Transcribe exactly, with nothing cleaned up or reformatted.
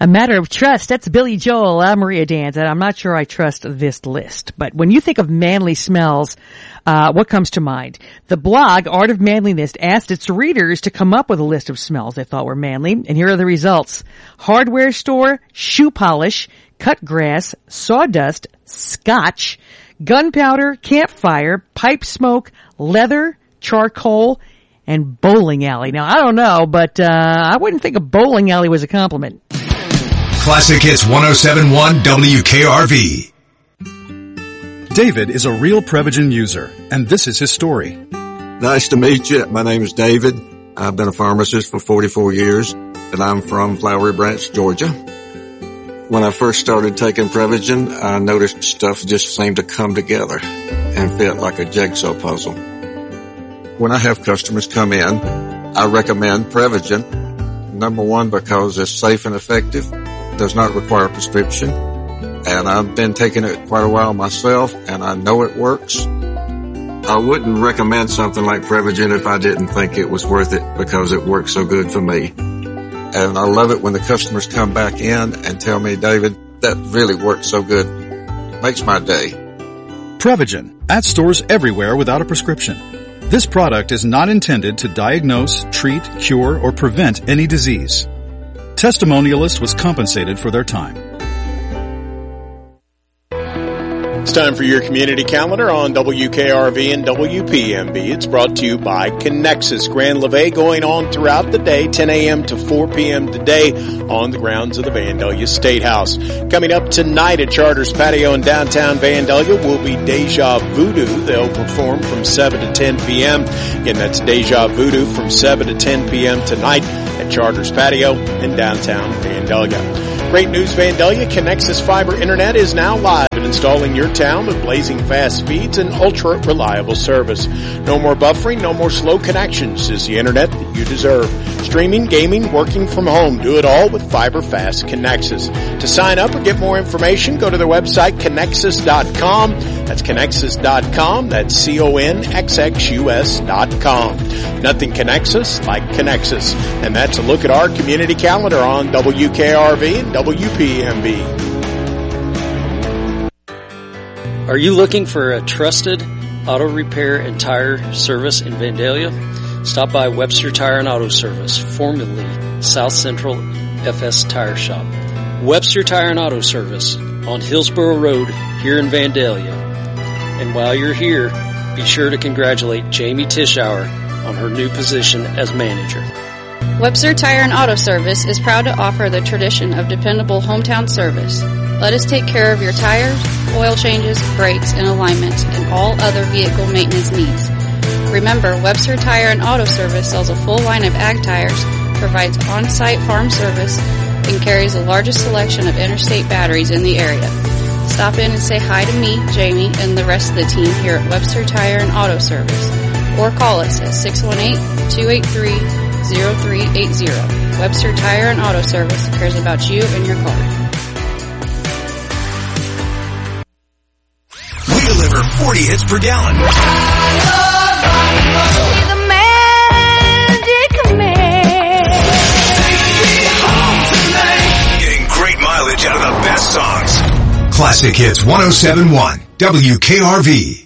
A matter of trust. That's Billy Joel. I'm Maria Danz, and I'm not sure I trust this list. But when you think of manly smells, uh, what comes to mind? The blog, Art of Manliness, asked its readers to come up with a list of smells they thought were manly, and here are the results. Hardware store, shoe polish, cut grass, sawdust, scotch, gunpowder, campfire, pipe smoke, leather, charcoal, and bowling alley. Now, I don't know, but uh, I wouldn't think a bowling alley was a compliment. Classic Hits one oh seven point one W K R V. David is a real Prevagen user, and this is his story. Nice to meet you. My name is David. I've been a pharmacist for forty-four years, and I'm from Flowery Branch, Georgia. When I first started taking Prevagen, I noticed stuff just seemed to come together and fit like a jigsaw puzzle. When I have customers come in, I recommend Prevagen. Number one, because it's safe and effective, does not require a prescription, and I've been taking it quite a while myself, and I know it works. I wouldn't recommend something like Prevagen if I didn't think it was worth it, because it works so good for me. And I love it when the customers come back in and tell me, David, that really works so good. Makes my day. Prevagen, at stores everywhere without a prescription. This product is not intended to diagnose, treat, cure, or prevent any disease. Testimonialist was compensated for their time. It's time for your community calendar on W K R V and W P M B. It's brought to you by Connexus Grand Levee, going on throughout the day, ten a.m. to four p.m. today on the grounds of the Vandalia State House. Coming up tonight at Charters Patio in downtown Vandalia will be Deja Voodoo. They'll perform from seven to ten p.m. Again, that's Deja Voodoo from seven to ten p.m. tonight at Charters Patio in downtown Vandalia. Great news, Vandalia. Connexus Fiber Internet is now live and installing your town with blazing fast speeds and ultra-reliable service. No more buffering, no more slow connections. Is the internet that you deserve. Streaming, gaming, working from home. Do it all with Fiber Fast Connexus. To sign up or get more information, go to their website, Connexus dot com. That's Connexus dot com. That's C O N X X U S dot com. Nothing connects us like Connexus. And that's a look at our community calendar on W K R V and W P M B. Are you looking for a trusted auto repair and tire service in Vandalia? Stop by Webster Tire and Auto Service, formerly South Central F S Tire Shop. Webster Tire and Auto Service on Hillsborough Road here in Vandalia. And while you're here, be sure to congratulate Jamie Tischauer on her new position as manager. Webster Tire and Auto Service is proud to offer the tradition of dependable hometown service. Let us take care of your tires, oil changes, brakes, and alignment, and all other vehicle maintenance needs. Remember, Webster Tire and Auto Service sells a full line of ag tires, provides on-site farm service, and carries the largest selection of interstate batteries in the area. Stop in and say hi to me, Jamie, and the rest of the team here at Webster Tire and Auto Service. Or call us at six one eight, two eight three, zero three eight zero. Webster Tire and Auto Service cares about you and your car. We deliver forty hits per gallon. The magic man. Getting great mileage out of the best songs. Classic Hits one oh seven point one W K R V.